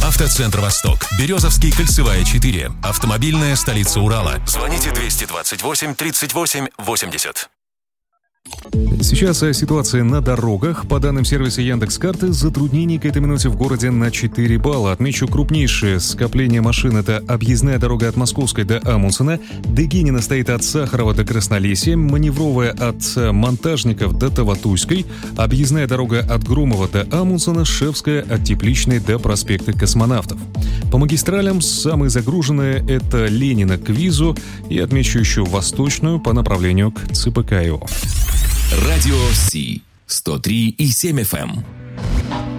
Автоцентр «Восток». Березовский, Кольцевая, 4. Автомобильная столица Урала. Звоните 228 38 80. Сейчас ситуация на дорогах. По данным сервиса Яндекс.Карты, затруднений к этой минуте в городе на 4 балла. Отмечу крупнейшее скопление машин. Это объездная дорога от Московской до Амундсена, Дегинина стоит от Сахарова до Краснолесья, маневровая от Монтажников до Таватуйской, объездная дорога от Громова до Амундсена, Шевская от Тепличной до проспекта Космонавтов. По магистралям самые загруженные — это Ленина к Визу и отмечу еще Восточную по направлению к ЦПК ИО. Радио Си 103,7 FM.